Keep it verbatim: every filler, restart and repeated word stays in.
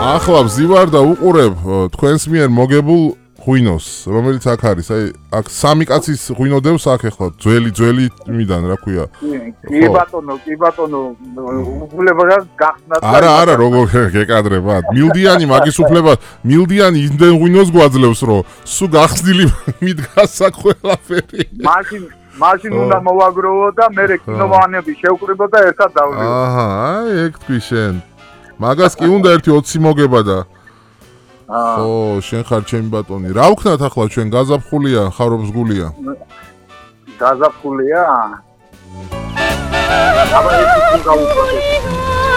ახლა ვზივარ და უყურებ თქვენს მიერ მოგებულ ღვინოს, რომელიც აქ არის. აი, აქ სამი კაცის ღვინო დევს აქ ახლა, ძველი ძველი მიდან, რა ქვია. კი ბატონო, კი ბატონო, უფლება გახსნათ. არა, არა, როგორ გეკადრება. მილდიანი მაგის უფლება, მილდიანი იმდენ ღვინოს გვაძლევს, რომ სულ გახსნილი მიდგას აქ ყველაფერი. მაშინ მაშინ უნდა მოვაგროვო და მე კინოვანები შევკრიბო და ერთად დავლიო. აჰა, აი ეგ თქვი შენ. მაგას კი უნდა ერთი ოცი მოგება და ო, შენ ხარ ჩემი ბატონი. რა ვქნათ ახლა ჩვენ გაზაფხულია, ხარობს გულია? გაზაფხულია? აბა ეს თუ გავუშვათ.